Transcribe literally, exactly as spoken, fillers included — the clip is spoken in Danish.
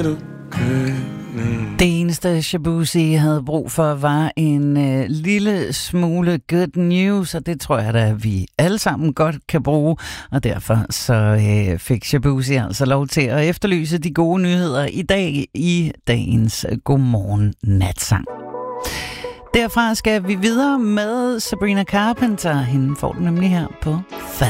Det eneste Shabuzi havde brug for var en øh, lille smule good news, og det tror jeg da, vi alle sammen godt kan bruge. Og derfor så øh, fik Shabuzi altså lov til at efterlyse de gode nyheder i dag i dagens Godmorgen Natsang. Derfra skal vi videre med Sabrina Carpenter. Hende får du nemlig her på